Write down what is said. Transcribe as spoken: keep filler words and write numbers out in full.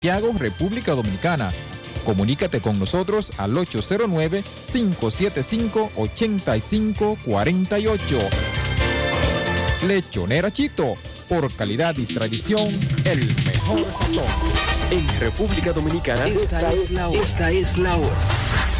Santiago, República Dominicana. Comunícate con nosotros al ocho cero nueve, cinco siete cinco, ocho cinco cuatro ocho. Lechonera Chito, por calidad y tradición, el mejor sazón. En República Dominicana, esta es la hora. Esta es la hora.